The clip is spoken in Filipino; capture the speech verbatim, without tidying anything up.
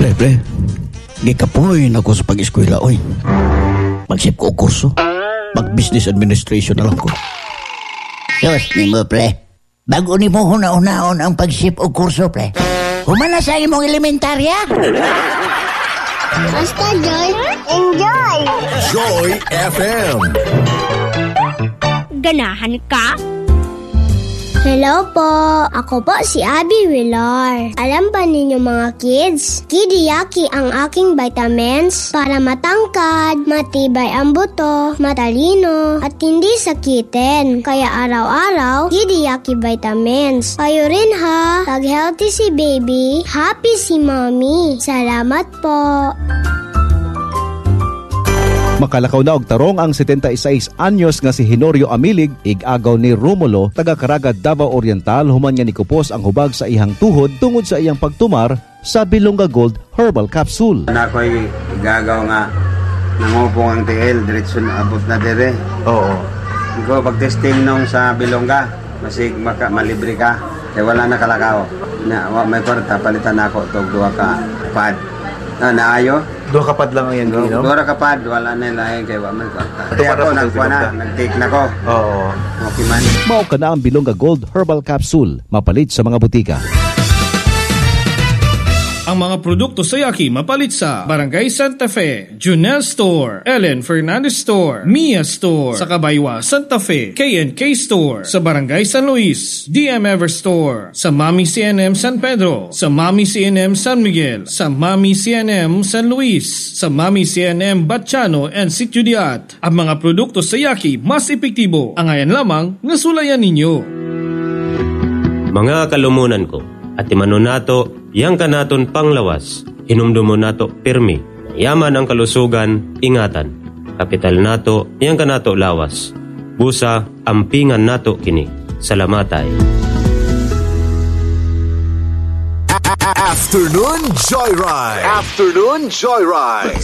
Pre, pre. Gikapoy na ko sa pag-eskwela, oy. Magsip ko o kurso. Mag-business administration na lang ko. Diyos ni mo, pre. Bago ni mo huna-unaon ang pag-sip o kurso, pre. Humana sa imong elementarya. Basta, Joy. Enjoy! Joy F M. Ganahan ka? Hello po. Ako po si Abby Villar. Alam ba ninyo mga kids? Kidiyaki ang aking vitamins para matangkad, matibay ang buto, matalino, at hindi sakitin. Kaya araw-araw, Kidiyaki vitamins. Kayo rin ha. Pag healthy si baby, happy si mommy. Salamat po. Makalakaw na og tarong ang setenta y seis anyos nga si Henorio Amilig, ig-agaw ni Romulo, taga Caraga, Davao Oriental, human nga nikupos ang hubag sa ihang tuhod tungod sa iyang pagtumar sa Bilonga Gold Herbal Capsule. Nakoy igagaw nga nangupong ang T L, diretso na abot na dire. Oo. Ikaw pag-testing nung sa Bilonga, masig maka, malibre ka, kaya wala na kalakaw. Na, may kwarta, palitan ako itong duha ka pad. Na, naayo? Duha ka pad lang ang yan, no? Duha ka pad, wala na lain kaya wala may kwarta. Kaya ako, nagkuha na, nag-take na ko. Oo. Okay man. Mao ka na ang Bilonga Gold Herbal Capsule, mapalit sa mga butika. Ang mga produkto sa Yaki mapalit sa Barangay Santa Fe, Junel Store, Ellen Fernandez Store, Mia Store, sa Kabaywa, Santa Fe, K and K Store, sa Barangay San Luis, D M Ever Store, sa Mami C N M San Pedro, sa Mami C N M San Miguel, sa Mami C N M San Luis, sa Mami C N M Batchano and Sitio Diat. Ang mga produkto sa Yaki mas epektibo. Ang ayan lamang nasulayan ninyo. Mga kalumunan ko, at timano nato, yang kanaton panglawas, hinumdumo nato pirmi, yaman ang kalusugan, ingatan. Kapital nato, yang kanato lawas. Busa, ampingan nato kini. Salamatay. Afternoon Joyride. Afternoon Joyride.